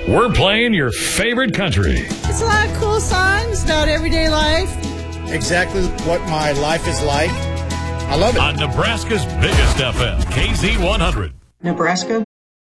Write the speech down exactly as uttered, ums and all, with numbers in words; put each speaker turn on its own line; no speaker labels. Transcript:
We're playing your favorite country.
It's a lot of cool songs about everyday life.
Exactly what my life is like. I love it.
On Nebraska's biggest F M, K Z one hundred.
Nebraska,